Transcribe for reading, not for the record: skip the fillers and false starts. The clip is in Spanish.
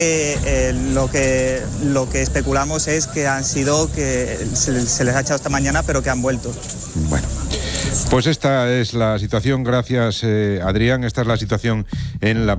Lo que especulamos es que han sido que se les ha echado esta mañana, pero que han vuelto. Bueno, pues esta es la situación. Gracias, Adrián. Esta es la situación en la